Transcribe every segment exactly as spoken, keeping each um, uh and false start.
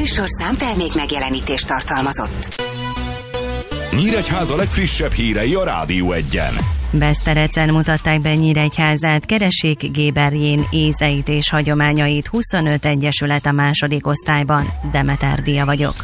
műsorszám termék megjelenítést tartalmazott. Nyíregyháza legfrissebb hírei a Rádió Egyen. Beszterecen mutatták be Nyíregyházát, keressék Géberjén ízeit és hagyományait, huszonöt egyesület a második osztályban. Demeter Dia vagyok.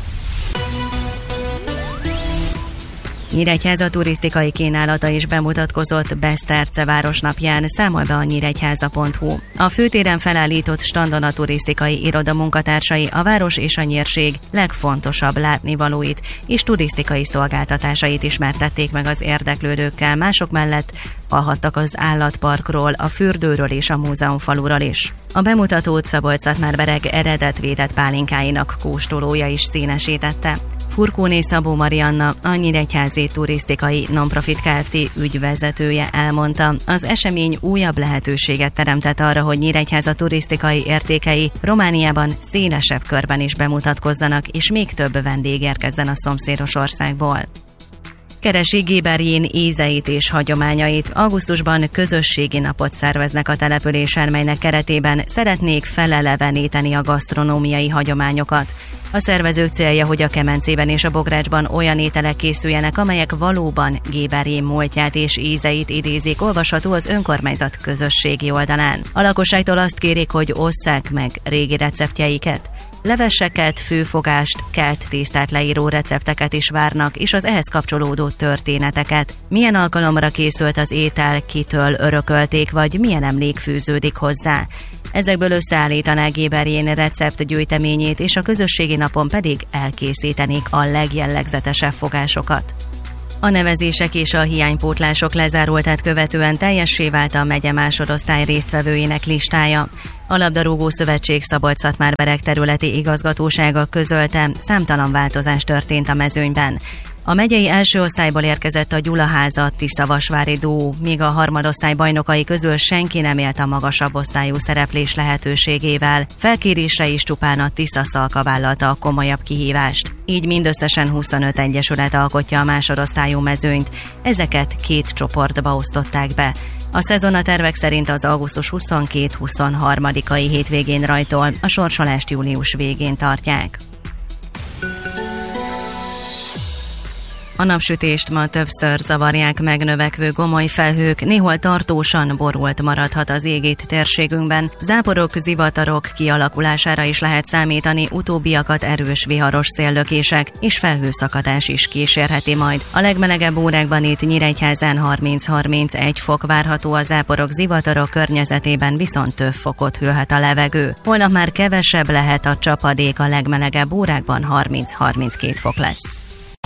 Nyíregyháza turisztikai kínálata is bemutatkozott Beszterce városnapján, számol be a nyíregyháza pont hu. A főtéren felállított standon a turisztikai iroda munkatársai a város és a nyírség legfontosabb látnivalóit és turisztikai szolgáltatásait ismertették meg az érdeklődőkkel, mások mellett hallhattak az állatparkról, a fürdőről és a múzeumfaluról is. A bemutatót Szabolcs-Szatmár-Bereg eredetvédett pálinkáinak kóstolója is színesítette. Furkóné Szabó Marianna, a Nyíregyházi Turisztikai Nonprofit Kft. Ügyvezetője elmondta, az esemény újabb lehetőséget teremtett arra, hogy Nyíregyháza turisztikai értékei Romániában szélesebb körben is bemutatkozzanak, és még több vendég érkezzen a szomszédos országból. Keresi Géberjén ízeit és hagyományait. Augusztusban közösségi napot szerveznek a településen, melynek keretében szeretnék feleleveníteni a gasztronómiai hagyományokat. A szervezők célja, hogy a Kemencében és a Bográcsban olyan ételek készüljenek, amelyek valóban Géberjén múltját és ízeit idézik, olvasható az önkormányzat közösségi oldalán. A lakosságtól azt kérik, hogy osszák meg régi receptjeiket. Leveseket, főfogást, kelt tésztát leíró recepteket is várnak, és az ehhez kapcsolódó történeteket. Milyen alkalomra készült az étel, kitől örökölték, vagy milyen emlék fűződik hozzá. Ezekből összeállítanák Géberjén receptgyűjteményét, és a közösségi napon pedig elkészítenék a legjellegzetesebb fogásokat. A nevezések és a hiánypótlások lezárultát követően teljessé vált a megye másodosztály résztvevőinek listája. A Labdarúgó Szövetség Szabolcs-Szatmár-Bereg területi igazgatósága közölte, számtalan változás történt a mezőnyben. A megyei első osztályból érkezett a Gyulaháza Tiszavasvári duó, míg a harmadosztály bajnokai közül senki nem élt a magasabb osztályú szereplés lehetőségével. Felkérésre is csupán a Tiszaszalka vállalta a komolyabb kihívást. Így mindösszesen huszonöt egyesület alkotja a másodosztályú mezőnyt. Ezeket két csoportba osztották be. A szezon a tervek szerint az augusztus huszonkettő-huszonharmadikai hétvégén rajtól, a sorsolást július végén tartják. A napsütést ma többször zavarják meg növekvő gomoly felhők, néhol tartósan borult maradhat az ég itt térségünkben. Záporok, zivatarok kialakulására is lehet számítani, utóbbiakat erős viharos széllökések és felhőszakadás is kísérheti majd. A legmelegebb órákban itt Nyíregyházán harminc-harmincegy fok várható, a záporok, zivatarok környezetében viszont több fokot hűlhet a levegő. Holnap már kevesebb lehet a csapadék, a legmelegebb órákban harminc-harminckét fok lesz.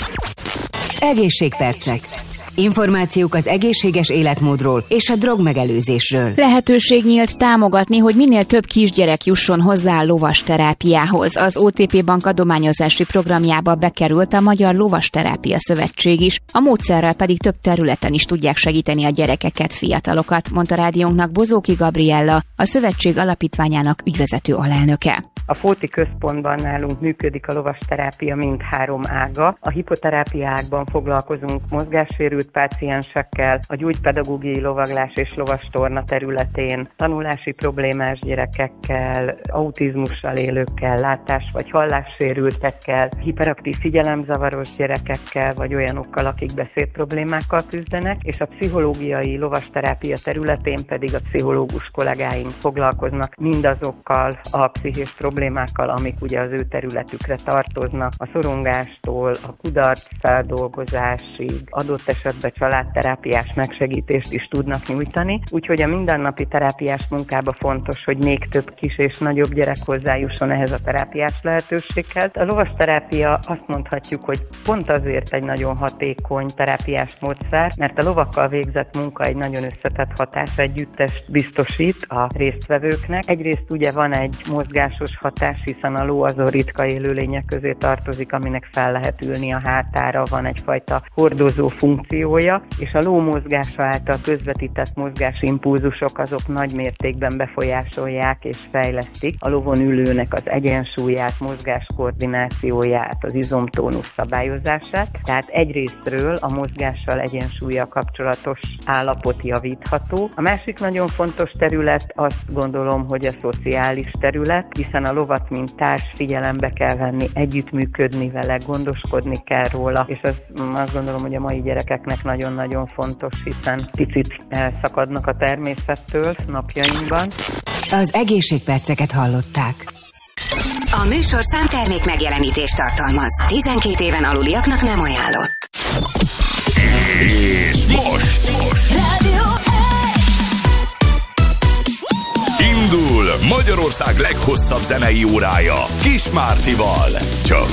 Egészségpercek. Információk az egészséges életmódról és a drogmegelőzésről. Lehetőség nyílt támogatni, hogy minél több kisgyerek jusson hozzá a lovasterápiához. Az o té pé Bank adományozási programjába bekerült a Magyar Lovasterápia Szövetség is, a módszerrel pedig több területen is tudják segíteni a gyerekeket, fiatalokat, mondta rádiónknak Bozóki Gabriella, a szövetség alapítványának ügyvezető alelnöke. A Fóti Központban nálunk működik a lovasterápia mindhárom ága. A hipoterápia ágban foglalkozunk mozgássérült páciensekkel, a gyógypedagógiai lovaglás és lovastorna területén tanulási problémás gyerekekkel, autizmussal élőkkel, látás- vagy hallássérültekkel, hiperaktív figyelemzavaros gyerekekkel, vagy olyanokkal, akik beszédproblémákkal küzdenek, és a pszichológiai lovasterápia területén pedig a pszichológus kollégáink foglalkoznak mindazokkal a pszichés problémákkal, amik ugye az ő területükre tartoznak, a szorongástól a kudarc feldolgozásig, adott esetben családterápiás megsegítést is tudnak nyújtani, úgyhogy a mindennapi terápiás munkában fontos, hogy még több kis és nagyobb gyerek hozzájusson ehhez a terápiás lehetőséghez. A lovasterápia azt mondhatjuk, hogy pont azért egy nagyon hatékony terápiás módszer, mert a lovakkal végzett munka egy nagyon összetett hatás együttest biztosít a résztvevőknek. Egyrészt ugye van egy mozgásos hatás, hiszen a ló azon ritka élőlények közé tartozik, aminek fel lehet ülni a hátára, van egyfajta hordozó funkciója, és a ló mozgása által közvetített mozgásimpulzusok azok nagy mértékben befolyásolják és fejlesztik a lovon ülőnek az egyensúlyát, mozgáskoordinációját, az izomtónusz szabályozását. Tehát egyrésztről a mozgással, egyensúllyal kapcsolatos állapot javítható. A másik nagyon fontos terület azt gondolom, hogy a szociális terület, hiszen a lovat, mint társ figyelembe kell venni, együttműködni vele, gondoskodni kell róla, és az, azt gondolom, hogy a mai gyerekeknek nagyon-nagyon fontos, hiszen picit elszakadnak a természettől napjainkban. Az egészségperceket hallották. A műsor számtermék megjelenítést tartalmaz. tizenkét éven aluliaknak nem ajánlott. És most, most. Rádió Indul Magyarország leghosszabb zenei órája Kis Mártival. Csak